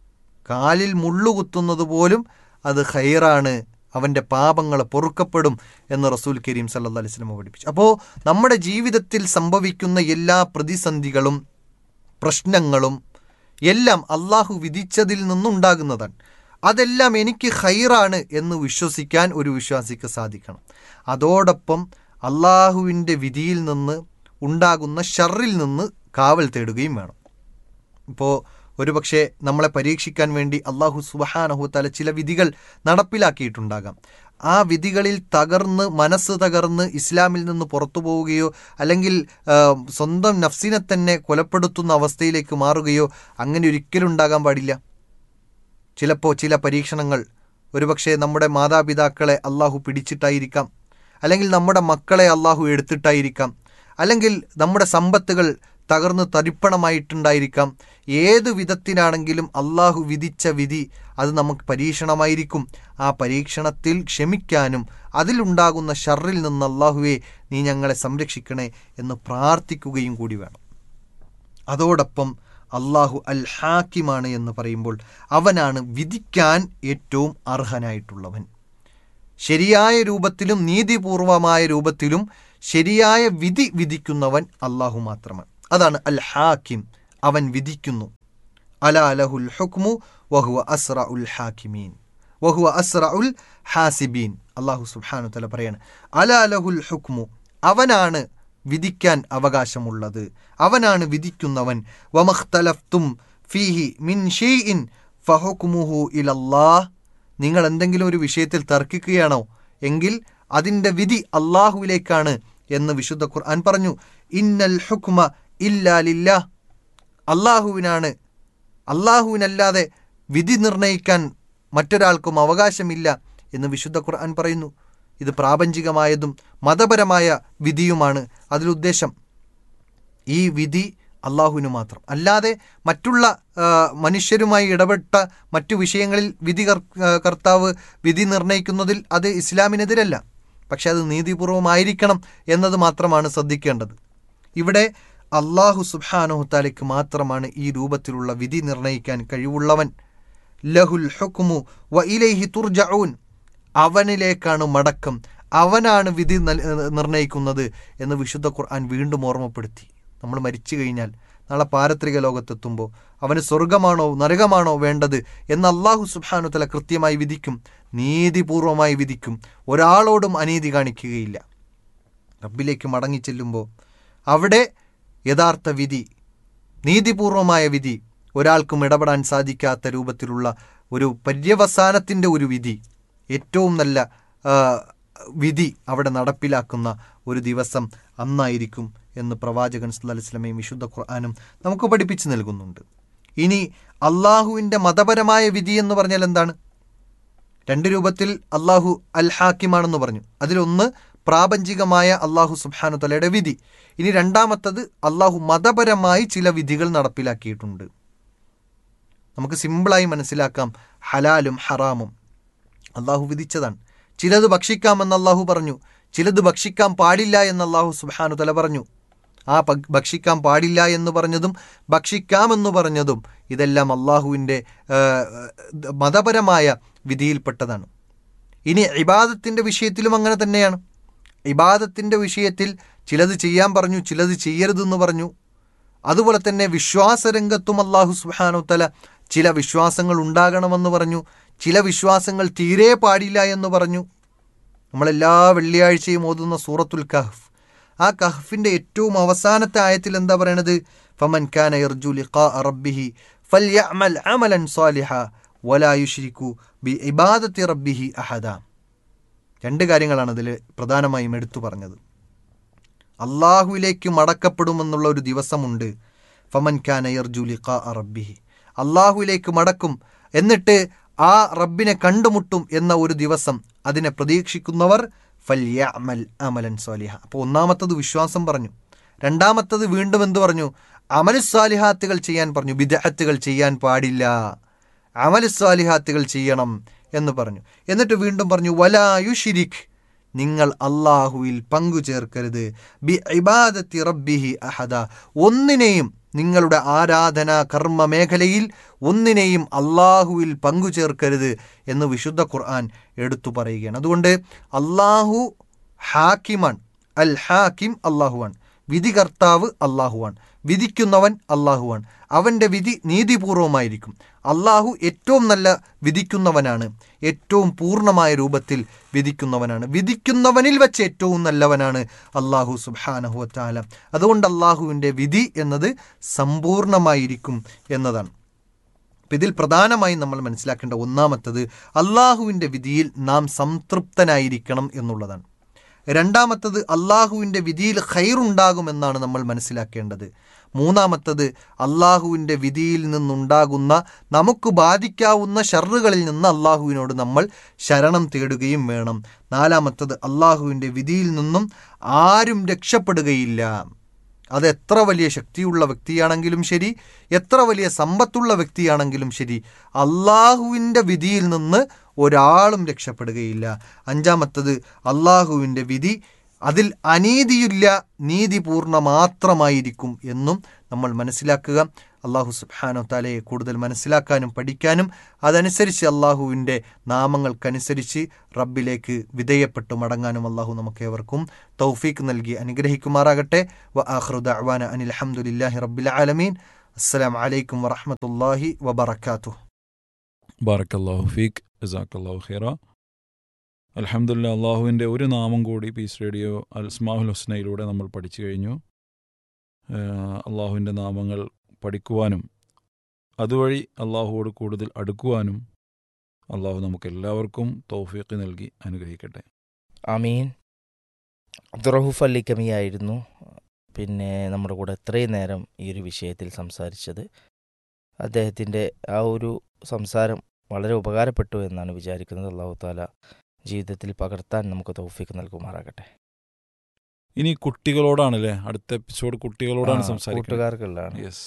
കാലിൽ മുള്ളുകുത്തുന്നത് പോലും അത് ഖൈറാണ്, അവൻ്റെ പാപങ്ങൾ പൊറുക്കപ്പെടും എന്ന് റസൂൽ കരീം സല്ലല്ലാഹു അലൈഹി വസല്ലം പഠിപ്പിച്ചു. അപ്പോൾ നമ്മുടെ ജീവിതത്തിൽ സംഭവിക്കുന്ന എല്ലാ പ്രതിസന്ധികളും പ്രശ്നങ്ങളും എല്ലാം അള്ളാഹു വിധിച്ചതിൽ നിന്നുണ്ടാകുന്നതാണ്. അതെല്ലാം എനിക്ക് ഖൈറാണ് എന്ന് വിശ്വസിക്കാൻ ഒരു വിശ്വാസിക്ക് സാധിക്കണം. അതോടൊപ്പം അള്ളാഹുവിൻ്റെ വിധിയിൽ നിന്ന് ഉണ്ടാകുന്ന ഷർറിൽ നിന്ന് കാവൽ തേടുകയും വേണം. ഇപ്പോൾ ഒരുപക്ഷെ നമ്മളെ പരീക്ഷിക്കാൻ വേണ്ടി അള്ളാഹു സുബ്ഹാനഹു തആല ചില വിധികൾ നടപ്പിലാക്കിയിട്ടുണ്ടാകാം. ആ വിധികളിൽ മനസ്സ് തകർന്ന് ഇസ്ലാമിൽ നിന്ന് പുറത്തു പോവുകയോ അല്ലെങ്കിൽ സ്വന്തം നഫ്സിനെ തന്നെ കൊലപ്പെടുത്തുന്ന അവസ്ഥയിലേക്ക് മാറുകയോ അങ്ങനെ ഒരിക്കലും ഉണ്ടാകാൻ പാടില്ല. ചിലപ്പോൾ ചില പരീക്ഷണങ്ങൾ ഒരുപക്ഷെ നമ്മുടെ മാതാപിതാക്കളെ അള്ളാഹു പിടിച്ചിട്ടായിരിക്കാം, അല്ലെങ്കിൽ നമ്മുടെ മക്കളെ അള്ളാഹു എടുത്തിട്ടായിരിക്കാം, അല്ലെങ്കിൽ നമ്മുടെ സമ്പത്തുകൾ തകർന്ന് തരിപ്പണമായിട്ടുണ്ടായിരിക്കാം. ഏത് വിധത്തിലാണെങ്കിലും അള്ളാഹു വിധിച്ച വിധി അത് നമുക്ക് പരീക്ഷണമായിരിക്കും. ആ പരീക്ഷണത്തിൽ ക്ഷമിക്കാനും അതിലുണ്ടാകുന്ന ഷർറിൽ നിന്ന് അള്ളാഹുവേ നീ ഞങ്ങളെ സംരക്ഷിക്കണേ എന്ന് പ്രാർത്ഥിക്കുകയും കൂടി വേണം. അതോടൊപ്പം അള്ളാഹു അൽ ഹാക്കിമാണ് എന്ന് പറയുമ്പോൾ അവനാണ് വിധിക്കാൻ ഏറ്റവും അർഹനായിട്ടുള്ളവൻ. ശരിയായ രൂപത്തിലും നീതിപൂർവമായ രൂപത്തിലും ശരിയായ വിധി വിധിക്കുന്നവൻ അള്ളാഹു മാത്രമാണ്. അതാണ് അൽ ഹാക്കിം, അവൻ വിധിക്കുന്നു. അലാ ലഹുൽ ഹുക്മു വഹുവ അസ്റഉൽ ഹാക്കിമീൻ വഹുവ അസ്റഉൽ ഹാസിബീൻ. അള്ളാഹു സുബ്ഹാനഹു വ തആല പറയാണ്, അലാ ലഹുൽ ഹുക്മു, അവനാണ് വിധിക്കാൻ അവകാശമുള്ളത്, അവനാണ് വിധിക്കുന്നവൻ. വമഖ്തലഫ്തും ഫീഹി മിൻ ഷൈഇൻ ഫഹുക്മുഹു ഇലല്ലാഹ്, നിങ്ങൾ എന്തെങ്കിലും ഒരു വിഷയത്തിൽ തർക്കിക്കുകയാണോ എങ്കിൽ അതിൻ്റെ വിധി അള്ളാഹുവിലേക്കാണ് എന്ന് വിശുദ്ധ ഖുർആൻ പറഞ്ഞു. ഇന്നൽ ഹുക്മ ഇല്ലാ ലില്ലാഹ്, അള്ളാഹുവിനാണ്, അള്ളാഹുവിനല്ലാതെ വിധി നിർണയിക്കാൻ മറ്റൊരാൾക്കും അവകാശമില്ല എന്ന് വിശുദ്ധ ഖുർആൻ പറയുന്നു. ഇത് പ്രാപഞ്ചികമായതും മതപരമായ വിധിയുമാണ്. അതിലുദ്ദേശം ഈ വിധി അള്ളാഹുവിന് മാത്രം, അല്ലാതെ മറ്റുള്ള മനുഷ്യരുമായി ഇടപെട്ട മറ്റു വിഷയങ്ങളിൽ വിധി കർത്താവ് വിധി നിർണയിക്കുന്നതിൽ അത് ഇസ്ലാമിനെതിരല്ല. പക്ഷെ അത് നീതിപൂർവമായിരിക്കണം എന്നത് മാത്രമാണ് ശ്രദ്ധിക്കേണ്ടത്. ഇവിടെ അള്ളാഹു സുബ്ഹാനഹു തആലയ്ക്ക് മാത്രമാണ് ഈ രൂപത്തിലുള്ള വിധി നിർണയിക്കാൻ കഴിവുള്ളവൻ. ലഹുൽ ഹുക്മു വ ഇലൈഹി തുർജഊൻ, അവനിലേക്കാണ് മടക്കം, അവനാണ് വിധി നിർണയിക്കുന്നത് എന്ന് വിശുദ്ധ ഖുർആൻ വീണ്ടും ഓർമ്മപ്പെടുത്തി. നമ്മൾ മരിച്ചു കഴിഞ്ഞാൽ നാളെ പാരത്രിക ലോകത്തെത്തുമ്പോൾ അവന് സ്വർഗമാണോ നരകമാണോ വേണ്ടത് എന്ന് അള്ളാഹു സുബ്ഹാനഹു തആല കൃത്യമായി വിധിക്കും, നീതിപൂർവമായി വിധിക്കും. ഒരാളോടും അനീതി കാണിക്കുകയില്ല. റബ്ബിലേക്ക് മടങ്ങിച്ചെല്ലുമ്പോൾ അവിടെ യഥാർത്ഥ വിധി, നീതിപൂർവമായ വിധി, ഒരാൾക്കും ഇടപെടാൻ സാധിക്കാത്ത രൂപത്തിലുള്ള ഒരു പര്യവസാനത്തിൻ്റെ ഒരു വിധി, ഏറ്റവും നല്ല വിധി അവിടെ നടപ്പിലാക്കുന്ന ഒരു ദിവസം അന്നായിരിക്കും എന്ന് പ്രവാചകൻ സല്ലല്ലാഹു അലൈഹി വസല്ലമയും വിശുദ്ധ ഖുർആനും നമുക്ക് പഠിപ്പിച്ചു നൽകുന്നുണ്ട്. ഇനി അള്ളാഹുവിൻ്റെ മതപരമായ വിധി എന്ന് പറഞ്ഞാൽ എന്താണ്? രണ്ട് രൂപത്തിൽ അള്ളാഹു അൽ ഹാക്കിമാണെന്ന് പറഞ്ഞു. അതിലൊന്ന് പ്രാപഞ്ചികമായ അള്ളാഹു സുബ്ഹാനഹു തആലയുടെ വിധി. ഇനി രണ്ടാമത്തത് അള്ളാഹു മതപരമായി ചില വിധികൾ നടപ്പിലാക്കിയിട്ടുണ്ട്. നമുക്ക് സിമ്പിളായി മനസ്സിലാക്കാം. ഹലാലും ഹറാമും അള്ളാഹു വിധിച്ചതാണ്. ചിലത് ഭക്ഷിക്കാമെന്ന് അള്ളാഹു പറഞ്ഞു, ചിലത് ഭക്ഷിക്കാൻ പാടില്ല എന്ന് അള്ളാഹു സുബ്ഹാനഹു തആല പറഞ്ഞു. ആ ഭക്ഷിക്കാൻ പാടില്ല എന്ന് പറഞ്ഞതും ഭക്ഷിക്കാമെന്ന് പറഞ്ഞതും ഇതെല്ലാം അള്ളാഹുവിൻ്റെ മതപരമായ വിധിയിൽപ്പെട്ടതാണ്. ഇനി ഇബാദത്തിൻ്റെ വിഷയത്തിലും അങ്ങനെ തന്നെയാണ്. ഇബാദത്തിൻ്റെ വിഷയത്തിൽ ചിലത് ചെയ്യാൻ പറഞ്ഞു, ചിലത് ചെയ്യരുതെന്ന് പറഞ്ഞു. അതുപോലെ തന്നെ വിശ്വാസരംഗത്തും അള്ളാഹു സുബ്ഹാനഹു തആല ചില വിശ്വാസങ്ങൾ ഉണ്ടാകണമെന്ന് പറഞ്ഞു, ചില വിശ്വാസങ്ങൾ തീരെ പാടില്ല എന്ന് പറഞ്ഞു. നമ്മളെല്ലാ വെള്ളിയാഴ്ചയും ഓതുന്ന സൂറത്തുൽ കഹ്ഫ്, ആ കഹ്ഫിൻ്റെ ഏറ്റവും അവസാനത്തെ ആയത്തിൽ എന്താ പറയണത്? ഫമൻ കാന യർജു ലിഖാ റബ്ബിഹി ഫൽയഅമൽ അമലൻ സാലിഹാ വലാ യുശ്രികു ബിഇബാദത്തി റബ്ബിഹി അഹദ. രണ്ട് കാര്യങ്ങളാണ് അതിൽ പ്രധാനമായും എടുത്തു പറഞ്ഞത്. അള്ളാഹുവിലേക്ക് മടക്കപ്പെടുമെന്നുള്ള ഒരു ദിവസമുണ്ട്. ഫമൻ കാന യർജു ലിഖാ റബ്ബിഹി, അള്ളാഹുവിലേക്ക് മടക്കും, എന്നിട്ട് ആ റബ്ബിനെ കണ്ടുമുട്ടും എന്ന ഒരു ദിവസം, അതിനെ പ്രതീക്ഷിക്കുന്നവർ ഫൽയഅമൽ അമലൻ സാലിഹ. അപ്പോൾ ഒന്നാമത്തത് വിശ്വാസം പറഞ്ഞു. രണ്ടാമത്തത് വീണ്ടും എന്ത് പറഞ്ഞു? അമലുസ്സാലിഹാത്തുകൾ ചെയ്യാൻ പറഞ്ഞു. ബിദ്അത്തുകൾ ചെയ്യാൻ പാടില്ല, അമലുസ്സാലിഹാത്തുകൾ ചെയ്യണം എന്ന് പറഞ്ഞു. എന്നിട്ട് വീണ്ടും പറഞ്ഞു വലാ യുശ്രിക്, നിങ്ങൾ അള്ളാഹുവിൽ പങ്കു ചേർക്കരുത്, ബി ഇബാദത്തി റബ്ബിഹി അഹദ, ഒന്നിനെയും നിങ്ങളുടെ ആരാധനാ കർമ്മ മേഖലയിൽ ഒന്നിനെയും അള്ളാഹുവിൽ പങ്കു ചേർക്കരുത് എന്ന് വിശുദ്ധ ഖുർആൻ എടുത്തു പറയുകയാണ്. അതുകൊണ്ട് അള്ളാഹു ഹാക്കിമാണ്, അൽ ഹാക്കിം അള്ളാഹുവാണ്, വിധികർത്താവ് അള്ളാഹുവാണ്, വിധിക്കുന്നവൻ അള്ളാഹുവാണ്. അവൻ്റെ വിധി നീതിപൂർവമായിരിക്കും. അള്ളാഹു ഏറ്റവും നല്ല വിധിക്കുന്നവനാണ്, ഏറ്റവും പൂർണ്ണമായ രൂപത്തിൽ വിധിക്കുന്നവനാണ്. വിധിക്കുന്നവനിൽ വെച്ച് ഏറ്റവും നല്ലവനാണ് അള്ളാഹു സുബ്ഹാനഹു വ തആല. അതുകൊണ്ട് അള്ളാഹുവിൻ്റെ വിധി എന്നത് സമ്പൂർണ്ണമായിരിക്കും എന്നതാണ്. അപ്പം ഇതിൽ പ്രധാനമായും നമ്മൾ മനസ്സിലാക്കേണ്ട ഒന്നാമത്തത് അള്ളാഹുവിൻ്റെ വിധിയിൽ നാം സംതൃപ്തനായിരിക്കണം എന്നുള്ളതാണ്. രണ്ടാമത്തത് അള്ളാഹുവിൻ്റെ വിധിയിൽ ഖൈറുണ്ടാകുമെന്നാണ് നമ്മൾ മനസ്സിലാക്കേണ്ടത്. മൂന്നാമത്തത് അള്ളാഹുവിൻ്റെ വിധിയിൽ നിന്നുണ്ടാകുന്ന നമുക്ക് ബാധിക്കാവുന്ന ഷർറുകളിൽ നിന്ന് അള്ളാഹുവിനോട് നമ്മൾ ശരണം തേടുകയും വേണം. നാലാമത്തത് അള്ളാഹുവിൻ്റെ വിധിയിൽ നിന്നും ആരും രക്ഷപ്പെടുകയില്ല. അത് എത്ര വലിയ ശക്തിയുള്ള വ്യക്തിയാണെങ്കിലും ശരി, എത്ര വലിയ സമ്പത്തുള്ള വ്യക്തിയാണെങ്കിലും ശരി, അള്ളാഹുവിൻ്റെ വിധിയിൽ നിന്ന് ഒരാളും രക്ഷപ്പെടുകയില്ല. അഞ്ചാമത്തത് അള്ളാഹുവിൻ്റെ വിധി അതിൽ അനീതിയില്ല, നീതിപൂർണ്ണ മാത്രമായിരിക്കും എന്നും നമ്മൾ മനസ്സിലാക്കുക. അള്ളാഹു സുബ്ഹാനഹു വ തആലയെ കൂടുതൽ മനസ്സിലാക്കാനും പഠിക്കാനും അതനുസരിച്ച് അള്ളാഹുവിൻ്റെ നാമങ്ങൾക്കനുസരിച്ച് റബ്ബിലേക്ക് വിധേയപ്പെട്ടു മടങ്ങാനും അള്ളാഹു നമുക്കേവർക്കും തൗഫീക്ക് നൽകി അനുഗ്രഹിക്കുമാറാകട്ടെ. വ ആഖിറു ദഅ്വാന അനിൽ ഹംദുലില്ലാഹി റബ്ബിൽ ആലമീൻ. അസ്സലാമു അലൈക്കും വറഹ്മത്തുള്ളാഹി വബറകാതുഹു. ബാറക്കല്ലാഹു ഫീക്ക്, ജസാക്കല്ലാഹു ഖൈറ. അൽഹംദുലില്ലാ, അള്ളാഹുവിൻ്റെ ഒരു നാമം കൂടി പീസ് റേഡിയോ അസ്മാഉൽ ഹുസ്നയിലൂടെ നമ്മൾ പഠിച്ചു കഴിഞ്ഞു. അള്ളാഹുവിൻ്റെ നാമങ്ങൾ പഠിക്കുവാനും അതുവഴി അള്ളാഹുവോട് കൂടുതൽ അടുക്കുവാനും അള്ളാഹു നമുക്കെല്ലാവർക്കും തൗഫീഖ് നൽകി അനുഗ്രഹിക്കട്ടെ. ആമീൻ. അബ്ദുറഹൂഫ് അലി കമിയായിരുന്നു പിന്നെ നമ്മുടെ കൂടെ ഇത്രയും നേരം ഈ ഒരു വിഷയത്തിൽ സംസാരിച്ചത്. അദ്ദേഹത്തിൻ്റെ ആ ഒരു സംസാരം വളരെ ഉപകാരപ്പെട്ടു എന്നാണ് വിചാരിക്കുന്നത്. അള്ളാഹു താല ജീവിതത്തിൽ പകർത്താൻ നമുക്ക് തൗഫീഖ് നൽകുമാറാകട്ടെ. ഇനി കുട്ടികളോടാണല്ലേ അടുത്ത എപ്പിസോഡ്, കുട്ടികളോടാണ് സംസാരിക്കുന്നത്. കൂട്ടുകാർക്കുള്ളതാണ്. യെസ്.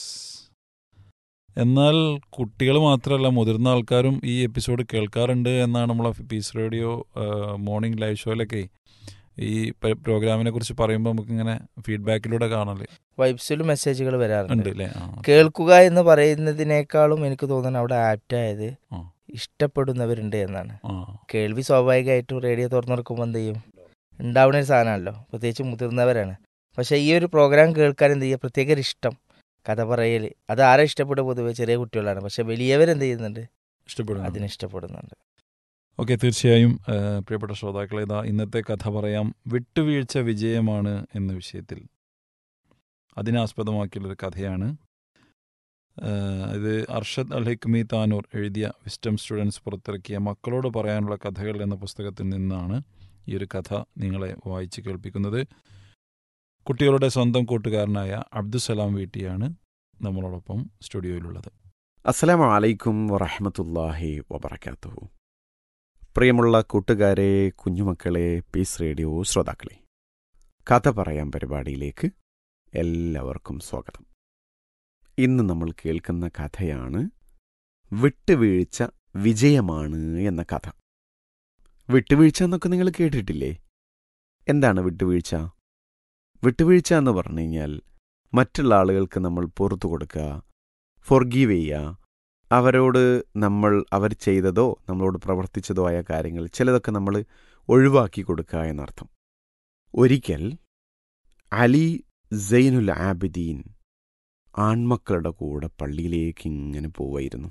എന്നാൽ കുട്ടികൾ മാത്രമല്ല, മുതിർന്ന ആൾക്കാരും ഈ എപ്പിസോഡ് കേൾക്കാറുണ്ട് എന്നാണ് നമ്മളെ പീസ് റേഡിയോ മോർണിംഗ് ലൈവ് ഷോയിലൊക്കെ ഈ പ്രോഗ്രാമിനെ കുറിച്ച് പറയുമ്പോൾ നമുക്കിങ്ങനെ ഫീഡ്ബാക്കിലൂടെ കാണല്ലേ, വൈബ്സിലും മെസ്സേജുകൾ വരാറുണ്ട് അല്ലേ. കേൾക്കുക എന്ന് പറയുന്നതിനേക്കാളും എനിക്ക് തോന്നുന്നു അവിടെ ആപ്റ്റായത് ഇഷ്ടപ്പെടുന്നവരുണ്ട് എന്നാണ്. കേൾവി സ്വാഭാവികമായിട്ടും റേഡിയോ തുറന്നെടുക്കുമ്പോൾ എന്ത് ചെയ്യും, ഉണ്ടാവുന്ന ഒരു സാധനമല്ലോ, പ്രത്യേകിച്ച് മുതിർന്നവരാണ്. പക്ഷേ ഈ ഒരു പ്രോഗ്രാം കേൾക്കാൻ എന്ത് ചെയ്യുക, പ്രത്യേക ഒരു ഇഷ്ടം, കഥ പറയൽ, അത് ആരെ ഇഷ്ടപ്പെടുക, പൊതുവെ ചെറിയ കുട്ടികളാണ്. പക്ഷെ വലിയവരെന്ത് ചെയ്യുന്നുണ്ട്, അതിനിഷ്ടപ്പെടുന്നുണ്ട്. ഓക്കെ, തീർച്ചയായും പ്രിയപ്പെട്ട ശ്രോതാക്കളെ, ഇതാ ഇന്നത്തെ കഥ പറയാം. വിട്ടുവീഴ്ച വിജയമാണ് എന്ന വിഷയത്തിൽ അതിനാസ്പദമാക്കിയുള്ളൊരു കഥയാണ്. ഇത് അർഷദ് അൽ ഹിക്മി താനൂർ എഴുതിയ വിസ്റ്റം സ്റ്റുഡൻസ് പുറത്തിറക്കിയ മക്കളോട് പറയാനുള്ള കഥകൾ എന്ന പുസ്തകത്തിൽ നിന്നാണ് ഈ ഒരു കഥ നിങ്ങളെ വായിച്ച് കേൾപ്പിക്കുന്നത്. കുട്ടികളുടെ സ്വന്തം കൂട്ടുകാരനായ അബ്ദുസലാം വീട്ടിയാണ് നമ്മളോടൊപ്പം സ്റ്റുഡിയോയിലുള്ളത്. അസ്സലാമു അലൈക്കും വറഹ്മത്തുള്ളാഹി വബറകാതുഹു. പ്രിയമുള്ള കൂട്ടുകാരെ, കുഞ്ഞുമക്കളെ, പീസ് റേഡിയോ ശ്രോതാക്കളെ, കഥ പറയാൻ പരിപാടിയിലേക്ക് എല്ലാവർക്കും സ്വാഗതം. ഇന്ന് നമ്മൾ കേൾക്കുന്ന കഥയാണ് വിട്ടുവീഴ്ച വിജയമാണ് എന്ന കഥ. വിട്ടുവീഴ്ച എന്നൊക്കെ നിങ്ങൾ കേട്ടിട്ടില്ലേ? എന്താണ് വിട്ടുവീഴ്ച? വിട്ടുവീഴ്ച എന്ന് പറഞ്ഞു കഴിഞ്ഞാൽ മറ്റുള്ള ആളുകൾക്ക് നമ്മൾ പുറത്തു കൊടുക്കുക, ഫൊർഗീവ് ചെയ്യുക, അവരോട് അവർ ചെയ്തതോ നമ്മളോട് പ്രവർത്തിച്ചതോ ആയ കാര്യങ്ങൾ ചിലതൊക്കെ നമ്മൾ ഒഴിവാക്കി കൊടുക്കുക എന്നർത്ഥം. ഒരിക്കൽ അലി സൈനുൽ ആബിദീൻ ആൺമക്കളുടെ കൂടെ പള്ളിയിലേക്ക് ഇങ്ങനെ പോവായിരുന്നു.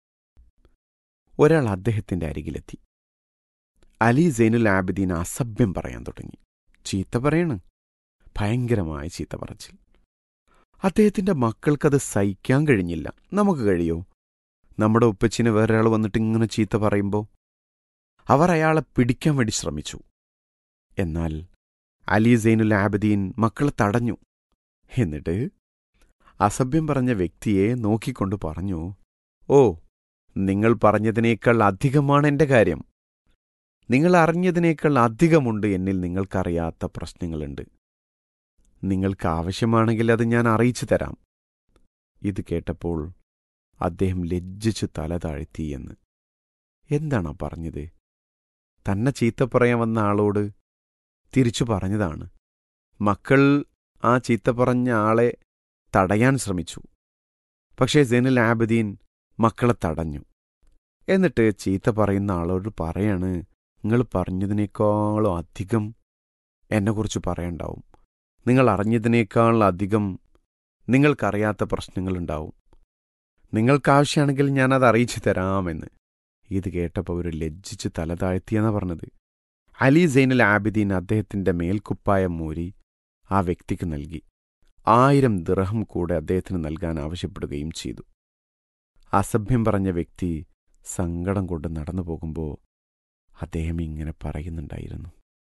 ഒരാൾ അദ്ദേഹത്തിൻ്റെ അരികിലെത്തി. അലി സൈനുൽ ആബിദീൻ അസഭ്യം പറയാൻ തുടങ്ങി. ചീത്ത പറയണ്, ഭയങ്കരമായ ചീത്ത പറച്ചിൽ. അദ്ദേഹത്തിൻ്റെ മക്കൾക്കത് സഹിക്കാൻ കഴിഞ്ഞില്ല. നമുക്ക് കഴിയോ? നമ്മുടെ ഉപ്പച്ചിന് വേറൊരാൾ വന്നിട്ട് ഇങ്ങനെ ചീത്ത പറയുമ്പോൾ അവർ അയാളെ പിടിക്കാൻ വേണ്ടി ശ്രമിച്ചു. എന്നാൽ അലി സൈനുൽ ആബിദീൻ മക്കളെ തടഞ്ഞു. എന്നിട്ട് അസഭ്യം പറഞ്ഞ വ്യക്തിയെ നോക്കിക്കൊണ്ട് പറഞ്ഞു, ഓ, നിങ്ങൾ പറഞ്ഞതിനേക്കാൾ അധികമാണ് എൻ്റെ കാര്യം. നിങ്ങൾ അറിഞ്ഞതിനേക്കാൾ അധികമുണ്ട് എന്നിൽ. നിങ്ങൾക്കറിയാത്ത പ്രശ്നങ്ങളുണ്ട്. നിങ്ങൾക്ക് ആവശ്യമാണെങ്കിൽ അത് ഞാൻ അറിയിച്ചു തരാം. ഇത് കേട്ടപ്പോൾ അദ്ദേഹം ലജ്ജിച്ചു തല താഴ്ത്തി എന്ന്. എന്താണാ പറഞ്ഞത്? തന്നെ ചീത്ത പറയാൻ വന്ന ആളോട് തിരിച്ചു പറഞ്ഞതാണ്. മക്കൾ ആ ചീത്ത പറഞ്ഞ ആളെ തടയാൻ ശ്രമിച്ചു. പക്ഷേ സൈനുൽ ആബിദീൻ മക്കളെ തടഞ്ഞു. എന്നിട്ട് ചീത്ത പറയുന്ന ആളോട് പറയാണ്, നിങ്ങൾ പറഞ്ഞതിനേക്കാളും അധികം എന്നെക്കുറിച്ച് പറയണ്ടാവും. നിങ്ങൾ അറിഞ്ഞതിനേക്കാൾ അധികം നിങ്ങൾക്കറിയാത്ത പ്രശ്നങ്ങളുണ്ടാവും. നിങ്ങൾക്കാവശ്യമാണെങ്കിൽ ഞാനത് അറിയിച്ചു തരാമെന്ന്. ഇത് കേട്ടപ്പോൾ അവർ ലജ്ജിച്ച് തല താഴ്ത്തിയെന്നാണ് പറഞ്ഞത്. അലി സൈനുൽ ആബിദീൻ അദ്ദേഹത്തിൻ്റെ മേൽക്കുപ്പായം മൂരി ആ വ്യക്തിക്ക് നൽകി. 1000 ദിർഹം കൂടെ അദ്ദേഹത്തിന് നൽകാൻ ആവശ്യപ്പെടുകയും ചെയ്തു. അസഭ്യം പറഞ്ഞ വ്യക്തി സങ്കടം കൊണ്ട് നടന്നു പോകുമ്പോൾ അദ്ദേഹം ഇങ്ങനെ പറയുന്നുണ്ടായിരുന്നു,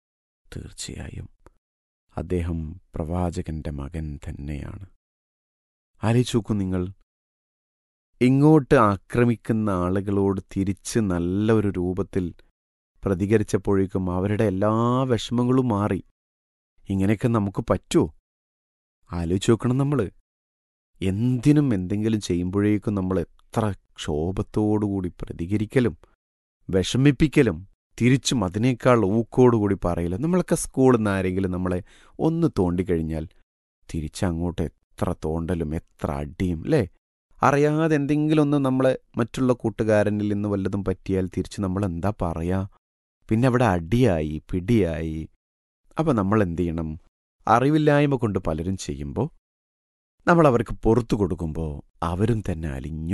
തീർച്ചയായും അദ്ദേഹം പ്രവാചകന്റെ മകൻ തന്നെയാണ്. ആലോചിച്ചു നിങ്ങൾ, ഇങ്ങോട്ട് ആക്രമിക്കുന്ന ആളുകളോട് തിരിച്ച് നല്ല ഒരു രൂപത്തിൽ പ്രതികരിച്ചപ്പോഴേക്കും അവരുടെ എല്ലാ വിഷമങ്ങളും മാറി. ഇങ്ങനെയൊക്കെ നമുക്ക് പറ്റുമോ? ആലോചിച്ച് നോക്കണം. നമ്മൾ എന്തിനും എന്തെങ്കിലും ചെയ്യുമ്പോഴേക്കും നമ്മൾ എത്ര ക്ഷോഭത്തോടുകൂടി പ്രതികരിക്കലും വിഷമിപ്പിക്കലും തിരിച്ചും അതിനേക്കാൾ ഊക്കോടുകൂടി പറയലും. നമ്മളൊക്കെ സ്കൂളിൽ നിന്ന് ആരെങ്കിലും നമ്മളെ ഒന്ന് തോണ്ടിക്കഴിഞ്ഞാൽ തിരിച്ചങ്ങോട്ട് എത്ര തോണ്ടലും എത്ര അടിയും അല്ലേ? അറിയാതെ എന്തെങ്കിലും ഒന്ന് നമ്മളെ മറ്റുള്ള കൂട്ടുകാരനിൽ നിന്ന് വല്ലതും പറ്റിയാൽ തിരിച്ച് നമ്മൾ എന്താ പറയാ? പിന്നെ അവിടെ അടിയായി പിടിയായി. അപ്പം നമ്മൾ എന്ത് ചെയ്യണം? അറിവില്ലായ്മ കൊണ്ട് പലരും ചെയ്യുമ്പോൾ നമ്മൾ അവർക്ക് പുറത്തു കൊടുക്കുമ്പോൾ അവരും തന്നെ അലിഞ്ഞു